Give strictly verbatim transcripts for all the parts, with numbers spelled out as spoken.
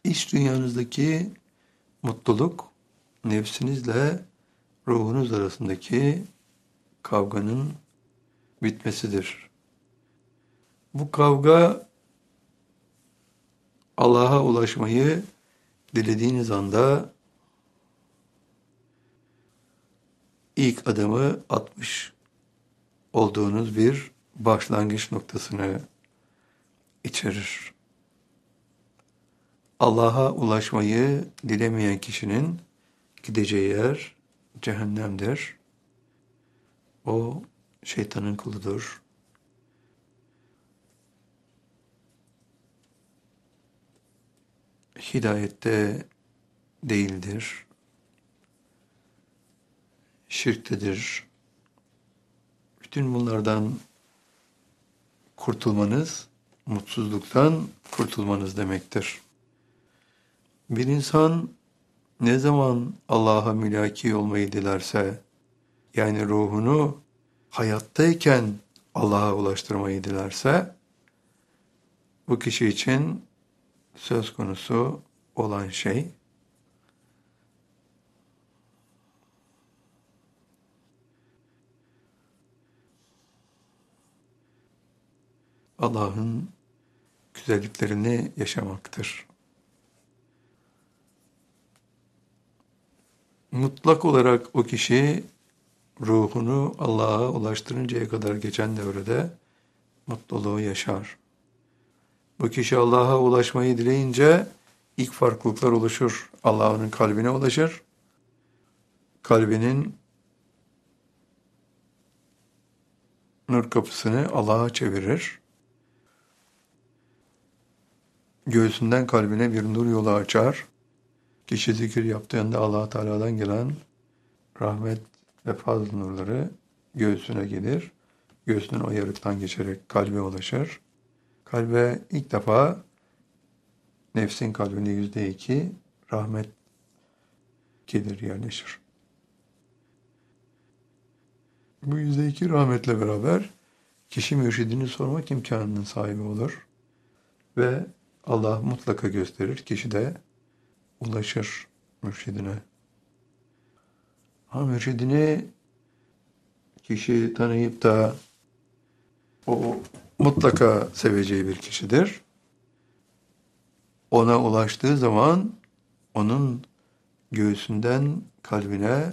İç dünyanızdaki mutluluk, nefsinizle ruhunuz arasındaki kavganın bitmesidir. Bu kavga Allah'a ulaşmayı dilediğiniz anda ilk adımı atmış olduğunuz bir başlangıç noktasını içerir. Allah'a ulaşmayı dilemeyen kişinin gideceği yer cehennemdir. O şeytanın kuludur. Hidayette değildir. Şirktedir. Bütün bunlardan kurtulmanız, mutsuzluktan kurtulmanız demektir. Bir insan ne zaman Allah'a mülaki olmayı dilerse, yani ruhunu hayattayken Allah'a ulaştırmayı dilerse, bu kişi için söz konusu olan şey, Allah'ın güzelliklerini yaşamaktır. Mutlak olarak o kişi ruhunu Allah'a ulaştırıncaya kadar geçen devrede mutluluğu yaşar. Bu kişi Allah'a ulaşmayı dileyince ilk farklılıklar oluşur. Allah onun kalbine ulaşır. Kalbinin nur kapısını Allah'a çevirir. Göğsünden kalbine bir nur yolu açar. Kişi zikir yaptığında Allah Teala'dan gelen rahmet ve fazl nurları göğsüne gelir. Göğsünün o yarıktan geçerek kalbe ulaşır. Kalbe ilk defa nefsin kalbinde yüzde iki rahmet gelir, yerleşir. Bu yüzde iki rahmetle beraber kişi mürşidini sormak imkanının sahibi olur. Ve Allah mutlaka gösterir. Kişi de ulaşır mürşidine. Ha, mürşidini kişi tanıyıp da o mutlaka seveceği bir kişidir. Ona ulaştığı zaman onun göğsünden kalbine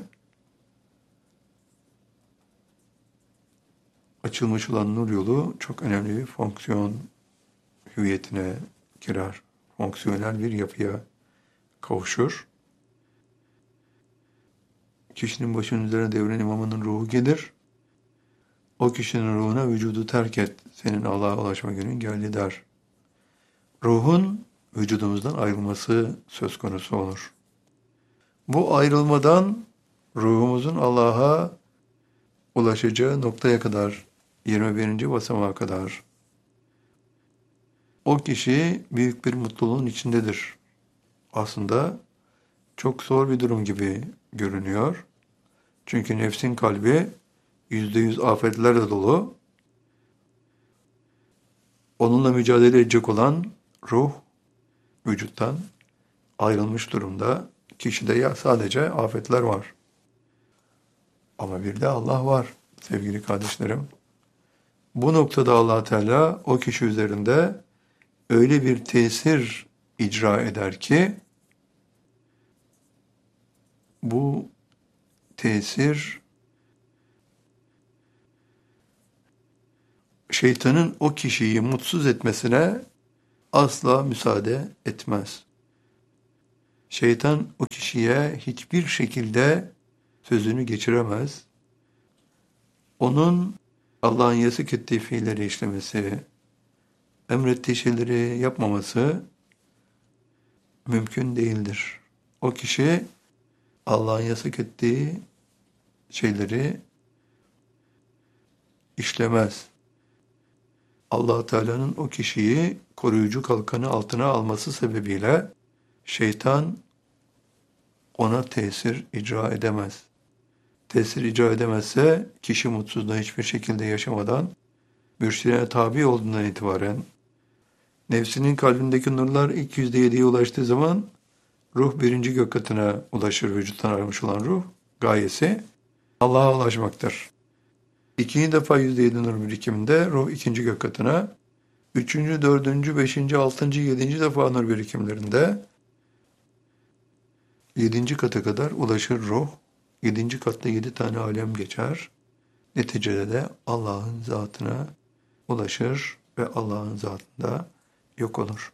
açılmış olan nur yolu çok önemli bir fonksiyon hüviyetine girer. Fonksiyonel bir yapıya kavuşur. Kişinin başının üzerine devren imamının ruhu gelir. O kişinin ruhuna vücudu terk et. Senin Allah'a ulaşma günün geldi der. Ruhun vücudumuzdan ayrılması söz konusu olur. Bu ayrılmadan ruhumuzun Allah'a ulaşacağı noktaya kadar, yirmi birinci basamağa kadar o kişi büyük bir mutluluğun içindedir. Aslında çok zor bir durum gibi görünüyor. Çünkü nefsin kalbi yüzde yüz afetlerle dolu. Onunla mücadele edecek olan ruh vücuttan ayrılmış durumda. Kişide ya sadece afetler var. Ama bir de Allah var sevgili kardeşlerim. Bu noktada Allah Teala o kişi üzerinde öyle bir tesir icra eder ki bu tesir şeytanın o kişiyi mutsuz etmesine asla müsaade etmez. Şeytan o kişiye hiçbir şekilde sözünü geçiremez. Onun Allah'ın yasak ettiği fiilleri işlemesi, emrettiği şeyleri yapmaması mümkün değildir. O kişi Allah'ın yasak ettiği şeyleri işlemez. Allah Teala'nın o kişiyi koruyucu kalkanı altına alması sebebiyle şeytan ona tesir icra edemez. Tesir icra edemezse kişi mutsuzluğa hiçbir şekilde yaşamadan mürşidine tabi olduğundan itibaren Nefsinin kalbindeki nurlar ilk yüzde yediye ulaştığı zaman ruh birinci gök katına ulaşır. Vücuttan ayrılmış olan ruh gayesi Allah'a ulaşmaktır. İkinci defa yüzde yedi nur birikiminde ruh ikinci gök katına, üçüncü, dördüncü, beşinci, altıncı, yedinci defa nur birikimlerinde yedinci kata kadar ulaşır ruh. Yedinci katta yedi tane alem geçer. Neticede de Allah'ın zatına ulaşır ve Allah'ın zatında yok olur.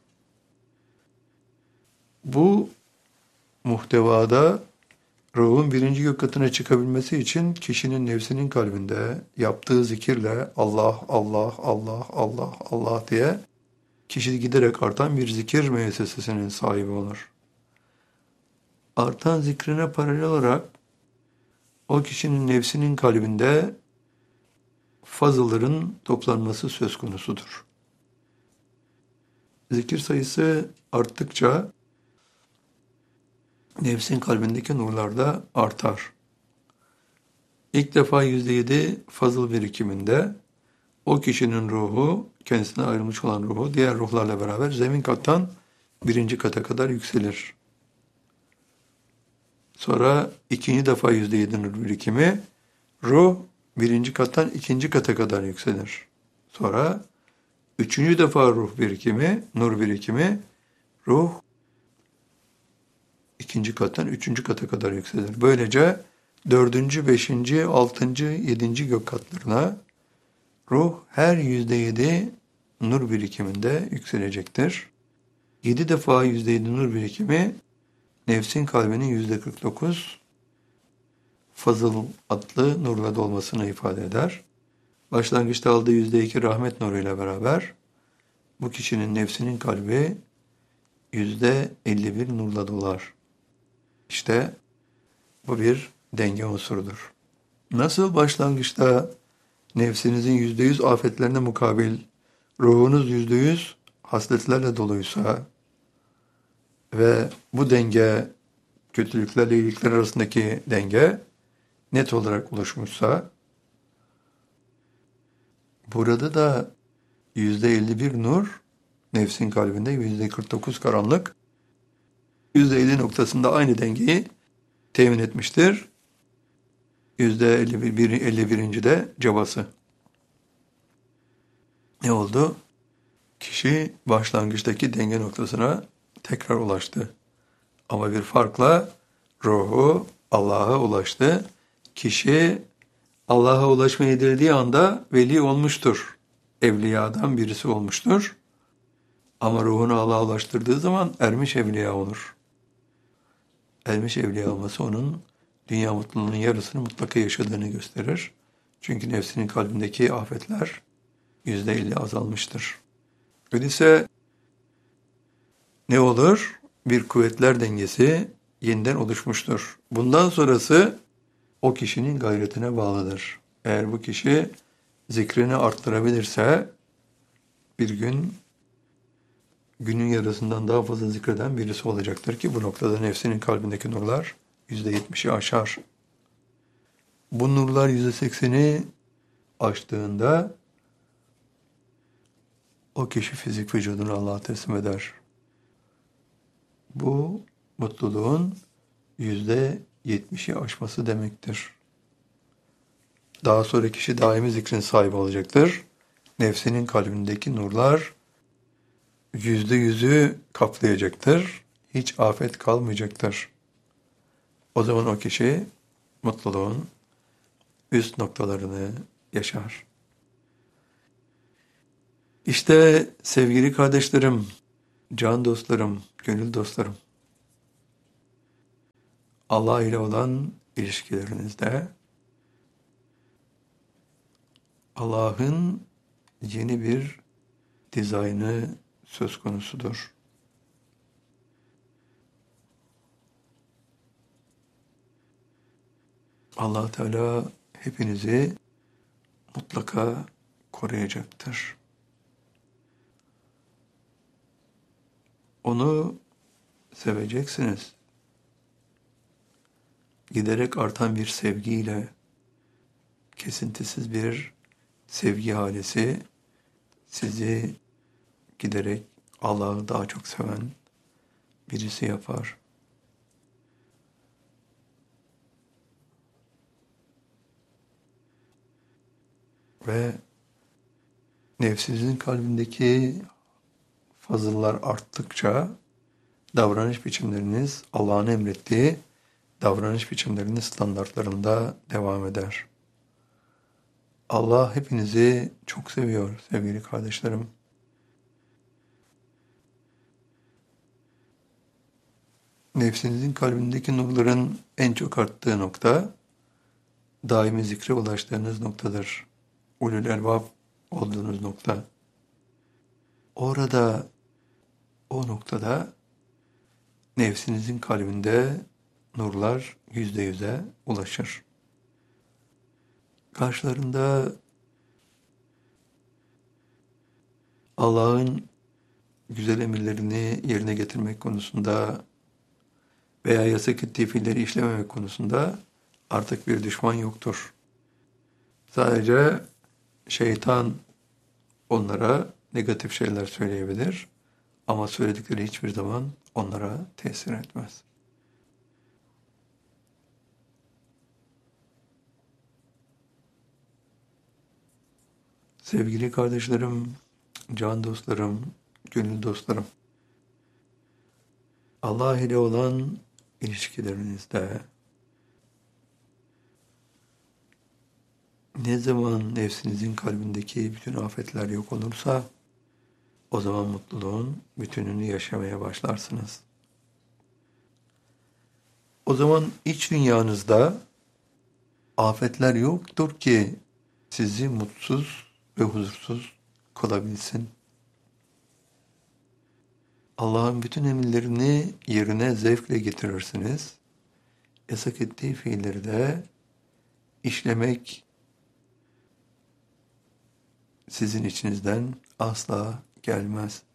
Bu muhtevada ruhun birinci gök katına çıkabilmesi için kişinin nefsinin kalbinde yaptığı zikirle Allah, Allah, Allah, Allah, Allah diye kişi giderek artan bir zikir müessesesinin sahibi olur. Artan zikrine paralel olarak o kişinin nefsinin kalbinde fazılların toplanması söz konusudur. Zikir sayısı arttıkça nefsin kalbindeki nurlar da artar. İlk defa yüzde yedi fazıl birikiminde o kişinin ruhu, kendisine ayrılmış olan ruhu diğer ruhlarla beraber zemin kattan birinci kata kadar yükselir. Sonra ikinci defa yüzde yedi nur birikimi, ruh birinci kattan ikinci kata kadar yükselir. Sonra üçüncü defa ruh birikimi, nur birikimi, ruh ikinci kattan üçüncü kata kadar yükselir. Böylece dördüncü, beşinci, altıncı, yedinci gök katlarına ruh her yüzde yedi nur birikiminde yükselecektir. Yedi defa yüzde yedi nur birikimi nefsin kalbinin yüzde kırk dokuz fazıl adlı nurla dolmasını ifade eder. Başlangıçta aldığı yüzde iki rahmet nuruyla beraber bu kişinin nefsinin kalbi yüzde elli bir nurla dolar. İşte bu bir denge unsurudur. Nasıl başlangıçta nefsinizin yüzde yüz afetlerine mukabil ruhunuz yüzde yüz hasletlerle doluysa ve bu denge kötülüklerle iyilikler arasındaki denge net olarak oluşmuşsa, burada da yüzde elli bir nur nefsin kalbinde, yüzde kırk dokuz karanlık, yüzde elli noktasında aynı dengeyi temin etmiştir. yüzde elli bir, elli birinci de cabası. Ne oldu? Kişi başlangıçtaki denge noktasına tekrar ulaştı. Ama bir farkla ruhu Allah'a ulaştı. Kişi Allah'a ulaşmayı dilediği anda veli olmuştur. Evliyadan birisi olmuştur. Ama ruhunu Allah'a ulaştırdığı zaman ermiş evliya olur. Ermiş evliya olması onun dünya mutluluğunun yarısını mutlaka yaşadığını gösterir. Çünkü nefsinin kalbindeki afetler yüzde elli azalmıştır. Öyleyse ne olur? Bir kuvvetler dengesi yeniden oluşmuştur. Bundan sonrası o kişinin gayretine bağlıdır. Eğer bu kişi zikrini arttırabilirse bir gün günün yarısından daha fazla zikreden birisi olacaktır ki bu noktada nefsinin kalbindeki nurlar yüzde yetmişi aşar. Bu nurlar yüzde sekseni aştığında o kişi fizik vücudunu Allah'a teslim eder. Bu mutluluğun yüzde yetmişi aşması demektir. Daha sonra kişi daimi zikrin sahibi olacaktır. Nefsinin kalbindeki nurlar yüzde yüzü kaplayacaktır. Hiç afet kalmayacaktır. O zaman o kişi mutluluğun üst noktalarını yaşar. İşte sevgili kardeşlerim, can dostlarım, gönül dostlarım, Allah ile olan ilişkilerinizde Allah'ın yeni bir dizaynı söz konusudur. Allah Teala hepinizi mutlaka koruyacaktır. Onu seveceksiniz. Giderek artan bir sevgiyle, kesintisiz bir sevgi halisi sizi giderek Allah'ı daha çok seven birisi yapar. Ve nefsinizin kalbindeki fazıllar arttıkça davranış biçimleriniz Allah'ın emrettiği davranış biçimlerinin standartlarında devam eder. Allah hepinizi çok seviyor sevgili kardeşlerim. Nefsinizin kalbindeki nurların en çok arttığı nokta, daimi zikre ulaştığınız noktadır. Ulul elbab olduğunuz nokta. Orada, o noktada nefsinizin kalbinde nurlar yüzde yüze ulaşır. Karşılarında Allah'ın güzel emirlerini yerine getirmek konusunda veya yasak ettiği fiilleri işlememek konusunda artık bir düşman yoktur. Sadece şeytan onlara negatif şeyler söyleyebilir ama söyledikleri hiçbir zaman onlara tesir etmez. Sevgili kardeşlerim, can dostlarım, gönül dostlarım, Allah ile olan ilişkilerinizde ne zaman nefsinizin kalbindeki bütün afetler yok olursa o zaman mutluluğun bütününü yaşamaya başlarsınız. O zaman iç dünyanızda afetler yoktur ki sizi mutsuz ve huzursuz kılabilsin. Allah'ın bütün emirlerini yerine zevkle getirirsiniz. Yasak ettiği fiilleri de işlemek sizin içinizden asla gelmez.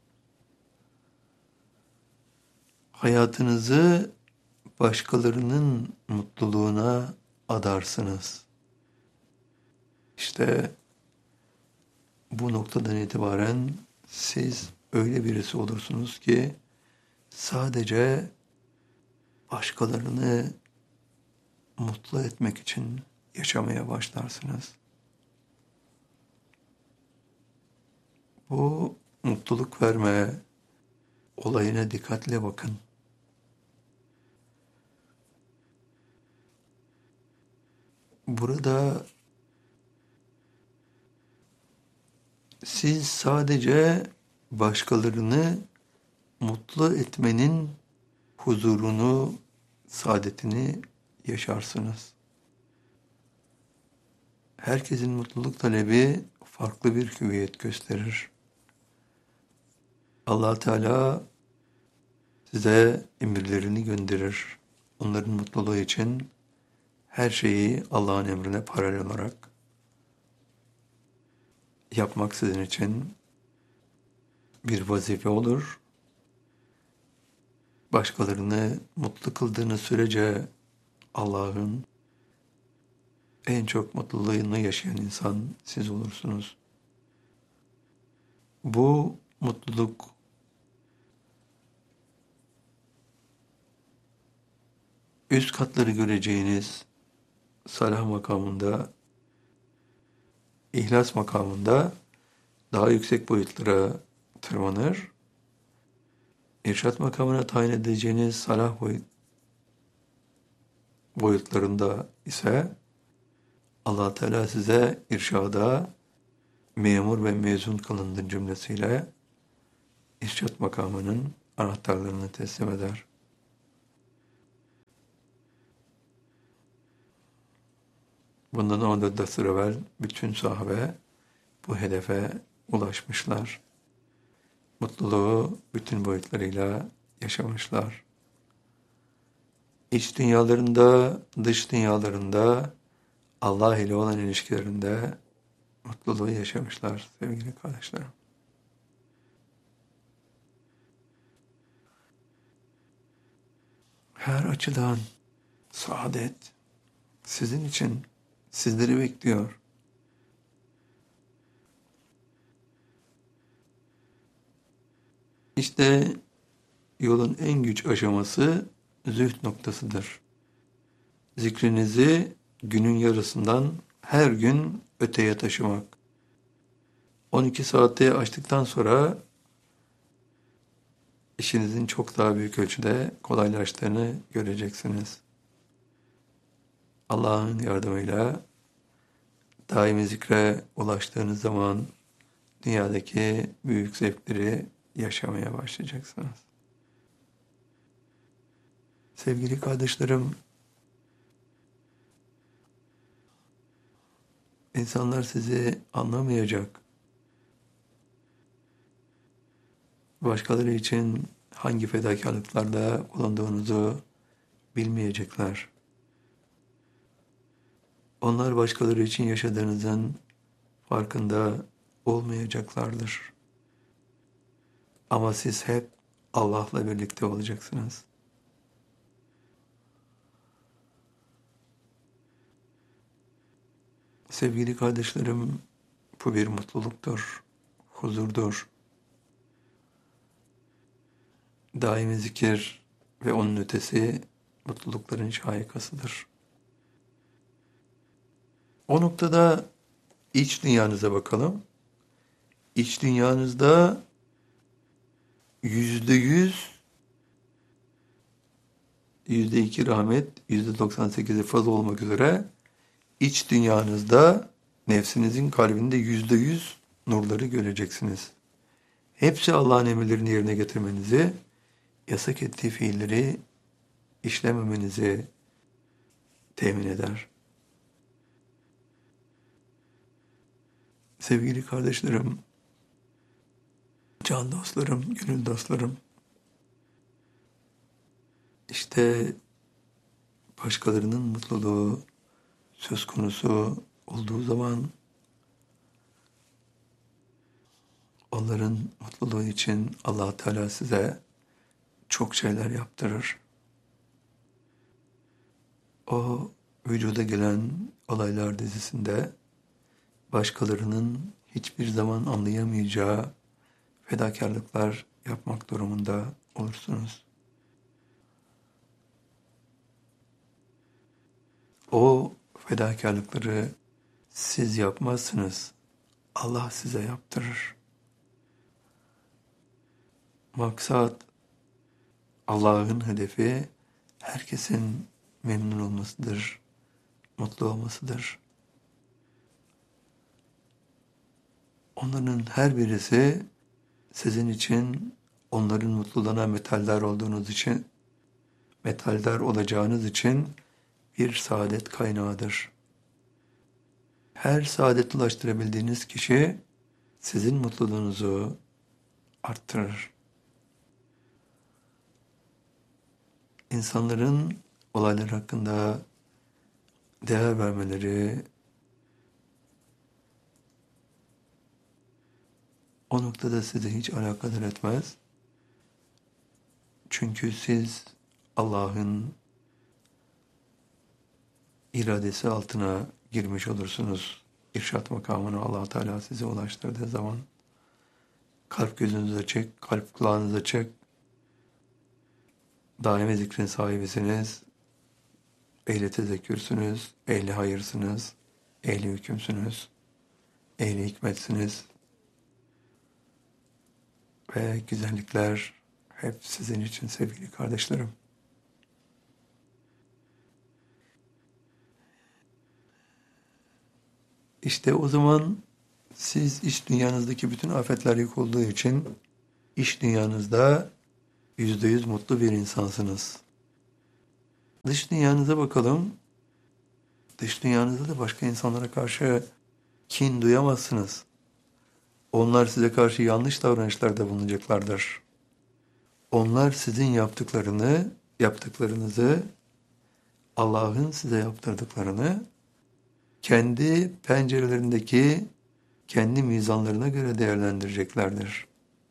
Hayatınızı başkalarının mutluluğuna adarsınız. İşte bu noktadan itibaren siz öyle birisi olursunuz ki sadece başkalarını mutlu etmek için yaşamaya başlarsınız. Bu mutluluk verme olayına dikkatle bakın. Burada siz sadece başkalarını mutlu etmenin huzurunu, saadetini yaşarsınız. Herkesin mutluluk talebi farklı bir hüviyet gösterir. Allah Teala size emirlerini gönderir. Onların mutluluğu için her şeyi Allah'ın emrine paralel olarak yapmak sizin için bir vazife olur. Başkalarını mutlu kıldığınız sürece Allah'ın en çok mutluluğunu yaşayan insan siz olursunuz. Bu mutluluk üst katları göreceğiniz salah makamında, ihlas makamında daha yüksek boyutlara tırmanır. İrşad makamına tayin edeceğiniz salah boyut, boyutlarında ise Allah Teala size irşada memur ve mezun kılındı cümlesiyle irşad makamının anahtarlarını teslim eder. Bundan on dört asır evvel bütün sahabe bu hedefe ulaşmışlar. Mutluluğu bütün boyutlarıyla yaşamışlar. İç dünyalarında, dış dünyalarında, Allah ile olan ilişkilerinde mutluluğu yaşamışlar sevgili kardeşlerim. Her açıdan saadet sizin için sizleri bekliyor. İşte yolun en güç aşaması zühd noktasıdır. Zikrinizi günün yarısından her gün öteye taşımak. on iki saatte açtıktan sonra işinizin çok daha büyük ölçüde kolaylaştığını göreceksiniz. Allah'ın yardımıyla daimi zikre ulaştığınız zaman dünyadaki büyük zevkleri yaşamaya başlayacaksınız. Sevgili kardeşlerim, insanlar sizi anlamayacak. Başkaları için hangi fedakarlıklarda bulunduğunuzu bilmeyecekler. Onlar başkaları için yaşadığınızın farkında olmayacaklardır. Ama siz hep Allah'la birlikte olacaksınız. Sevgili kardeşlerim, bu bir mutluluktur, huzurdur. Daimi zikir ve onun ötesi mutlulukların şahikasıdır. O noktada iç dünyanıza bakalım. İç dünyanızda yüzde yüz, yüzde iki rahmet, yüzde doksan sekizi fazla olmak üzere iç dünyanızda nefsinizin kalbinde yüzde yüz nurları göreceksiniz. Hepsi Allah'ın emirlerini yerine getirmenizi, yasak ettiği fiilleri işlememenizi temin eder. Sevgili kardeşlerim, can dostlarım, gönül dostlarım, işte başkalarının mutluluğu söz konusu olduğu zaman onların mutluluğu için Allah Teala size çok şeyler yaptırır. O vücuda gelen olaylar dizisinde başkalarının hiçbir zaman anlayamayacağı fedakarlıklar yapmak durumunda olursunuz. O fedakarlıkları siz yapmazsınız. Allah size yaptırır. Maksat, Allah'ın hedefi herkesin memnun olmasıdır, mutlu olmasıdır. Onların her birisi sizin için, onların mutluluğuna metaldar olduğunuz için, metaldar olacağınız için bir saadet kaynağıdır. Her saadet ulaştırabildiğiniz kişi sizin mutluluğunuzu arttırır. İnsanların olaylar hakkında değer vermeleri, o noktada sizi hiç alakadar etmez. Çünkü siz Allah'ın iradesi altına girmiş olursunuz. İrşad makamına Allah Teala sizi ulaştırdığı zaman kalp gözünüz açık, kalp kulağınız açık, daimi zikrin sahibisiniz, ehli tezekkürsünüz, ehli hayırsınız, ehli hükümsünüz, ehli hikmetsiniz ve güzellikler hep sizin için sevgili kardeşlerim. İşte o zaman siz iç dünyanızdaki bütün afetler yok olduğu için iç dünyanızda yüzde yüz mutlu bir insansınız. Dış dünyanıza bakalım. Dış dünyanızda da başka insanlara karşı kin duyamazsınız. Onlar size karşı yanlış davranışlarda bulunacaklardır. Onlar sizin yaptıklarını, yaptıklarınızı, Allah'ın size yaptırdıklarını kendi pencerelerindeki kendi mizanlarına göre değerlendireceklerdir.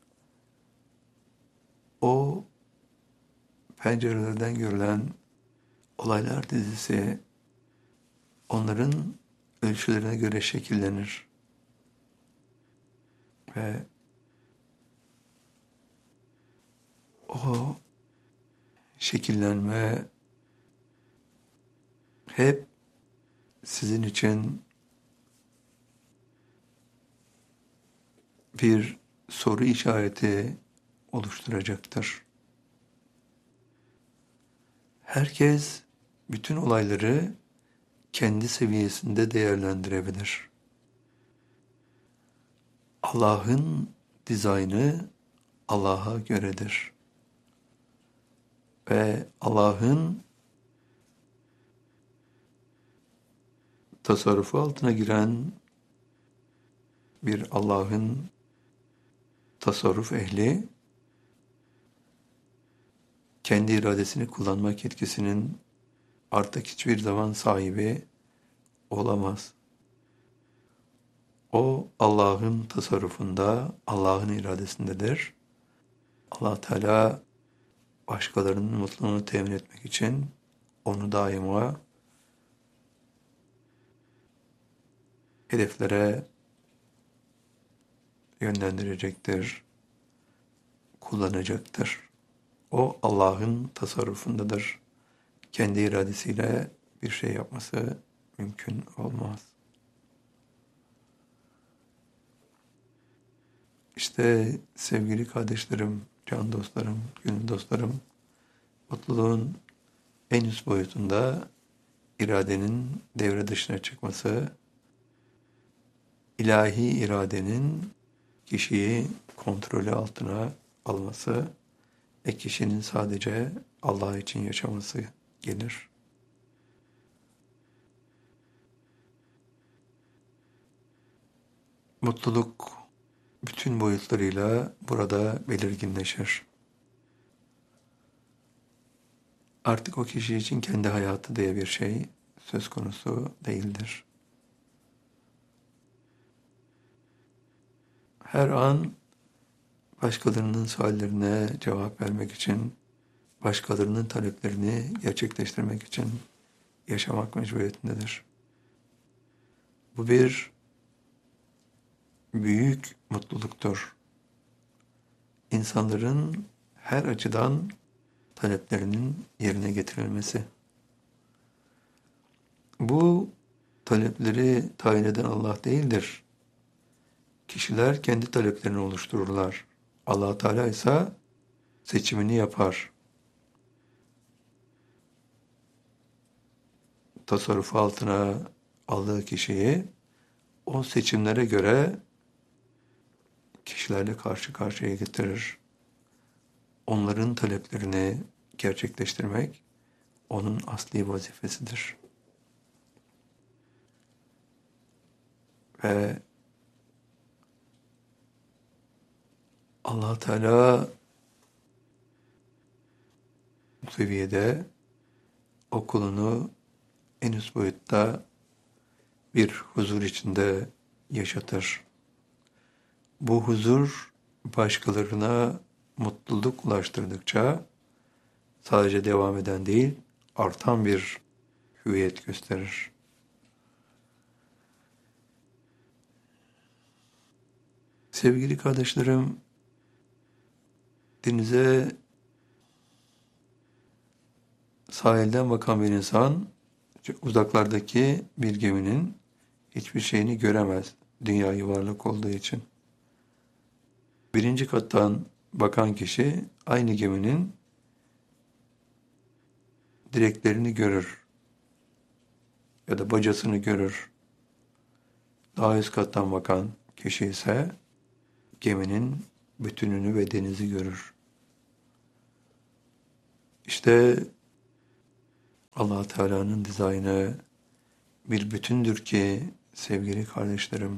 O pencerelerden görülen olaylar dizisi onların ölçülerine göre şekillenir. Ve o şekillenme hep sizin için bir soru işareti oluşturacaktır. Herkes bütün olayları kendi seviyesinde değerlendirebilir. Allah'ın dizaynı Allah'a göredir. Ve Allah'ın tasarrufu altına giren bir Allah'ın tasarruf ehli, kendi iradesini kullanmak yetkisinin artık hiçbir zaman sahibi olamaz. O Allah'ın tasarrufunda, Allah'ın iradesindedir. Allah Teala başkalarının mutluluğunu temin etmek için onu daima hedeflere yönlendirecektir, kullanacaktır. O Allah'ın tasarrufundadır. Kendi iradesiyle bir şey yapması mümkün olmaz. İşte sevgili kardeşlerim, can dostlarım, gönül dostlarım, mutluluğun en üst boyutunda iradenin devre dışına çıkması, ilahi iradenin kişiyi kontrolü altına alması ve kişinin sadece Allah için yaşaması gelir. Mutluluk bütün boyutlarıyla burada belirginleşir. Artık o kişi için kendi hayatı diye bir şey söz konusu değildir. Her an başkalarının suallerine cevap vermek için, başkalarının taleplerini gerçekleştirmek için yaşamak mecburiyetindedir. Bu bir büyük mutluluktur. İnsanların her açıdan taleplerinin yerine getirilmesi. Bu talepleri tayin eden Allah değildir. Kişiler kendi taleplerini oluştururlar. Allah Teala ise seçimini yapar. Tasarrufu altına aldığı kişiyi o seçimlere göre kişilerle karşı karşıya getirir. Onların taleplerini gerçekleştirmek onun asli vazifesidir. Ve Allah Teala bu seviyede o kulunu en üst boyutta bir huzur içinde yaşatır. Bu huzur başkalarına mutluluk ulaştırdıkça sadece devam eden değil, artan bir hüviyet gösterir. Sevgili kardeşlerim, denize sahilden bakan bir insan, uzaklardaki bir geminin hiçbir şeyini göremez, dünya yuvarlak olduğu için. Birinci kattan bakan kişi aynı geminin direklerini görür ya da bacasını görür. Daha üst kattan bakan kişi ise geminin bütününü ve denizi görür. İşte Allah Teala'nın dizaynı bir bütündür ki sevgili kardeşlerim,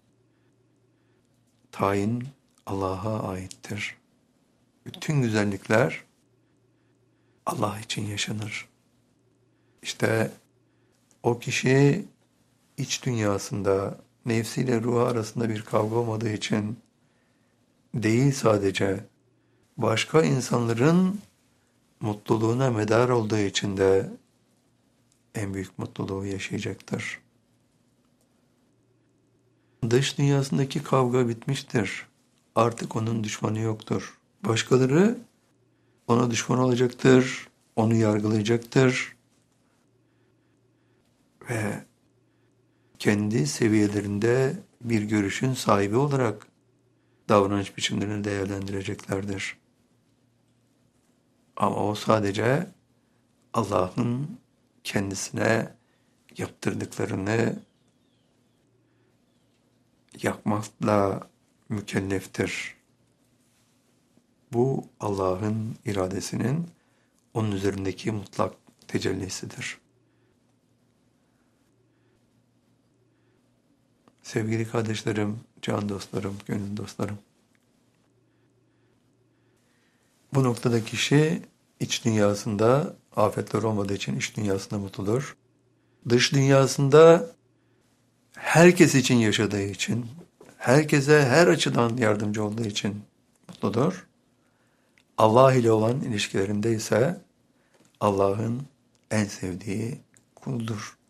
tayin Allah'a aittir. Bütün güzellikler Allah için yaşanır. İşte o kişi iç dünyasında nefsiyle ruhu arasında bir kavga olmadığı için değil, sadece başka insanların mutluluğuna medar olduğu için de en büyük mutluluğu yaşayacaktır. Dış dünyasındaki kavga bitmiştir. Artık onun düşmanı yoktur. Başkaları ona düşman olacaktır, onu yargılayacaktır ve kendi seviyelerinde bir görüşün sahibi olarak davranış biçimlerini değerlendireceklerdir. Ama o sadece Allah'ın kendisine yaptırdıklarını yapmakla mükelleftir. Bu Allah'ın iradesinin onun üzerindeki mutlak tecellisidir. Sevgili kardeşlerim, can dostlarım, gönül dostlarım. Bu noktada kişi iç dünyasında afetler olmadığı için iç dünyasında mutludur. Dış dünyasında herkes için yaşadığı için, herkese her açıdan yardımcı olduğu için mutludur. Allah ile olan ilişkilerinde ise Allah'ın en sevdiği kuldur.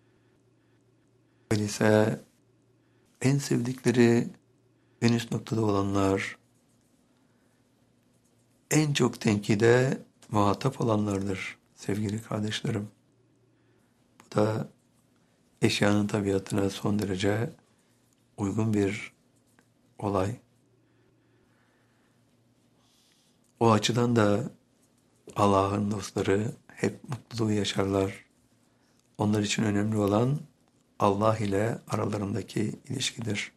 Öyleyse en sevdikleri en üst noktada olanlar, en çok tenkide muhatap olanlardır sevgili kardeşlerim. Bu da eşyanın tabiatına son derece uygun bir olay. O açıdan da Allah'ın dostları hep mutluluğu yaşarlar. Onlar için önemli olan Allah ile aralarındaki ilişkidir.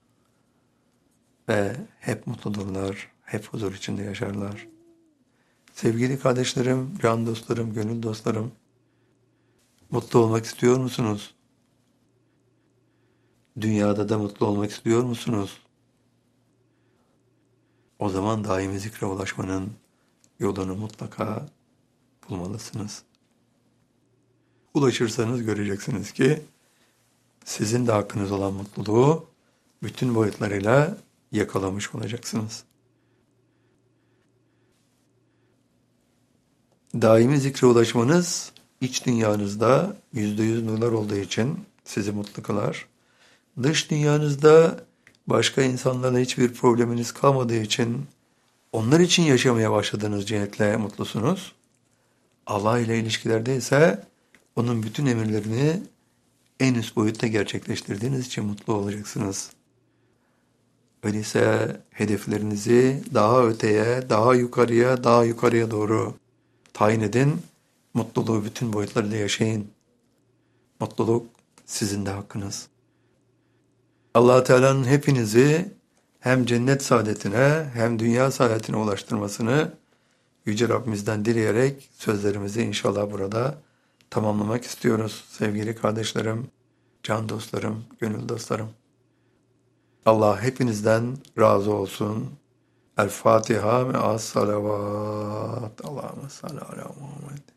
Ve hep mutludurlar, hep huzur içinde yaşarlar. Sevgili kardeşlerim, can dostlarım, gönül dostlarım, mutlu olmak istiyor musunuz? Dünyada da mutlu olmak istiyor musunuz? O zaman daimi zikre ulaşmanın yolunu mutlaka bulmalısınız. Ulaşırsanız göreceksiniz ki sizin de hakkınız olan mutluluğu bütün boyutlarıyla yakalamış olacaksınız. Daimi zikre ulaşmanız iç dünyanızda yüzde yüz nurlar olduğu için sizi mutlu kılar. Dış dünyanızda başka insanlarla hiçbir probleminiz kalmadığı için onlar için yaşamaya başladığınız cihetle mutlusunuz. Allah ile ilişkilerde ise onun bütün emirlerini en üst boyutta gerçekleştirdiğiniz için mutlu olacaksınız. Öyleyse hedeflerinizi daha öteye, daha yukarıya, daha yukarıya doğru tayin edin. Mutluluğu bütün boyutlarıyla yaşayın. Mutluluk sizin de hakkınız. Allah Teala'nın hepinizi hem cennet saadetine hem dünya saadetine ulaştırmasını Yüce Rabbimizden dileyerek sözlerimizi inşallah burada tamamlamak istiyoruz sevgili kardeşlerim, can dostlarım, gönül dostlarım. Allah hepinizden razı olsun. El Fatiha ve as salavat. Allahümme salli ala Muhammed.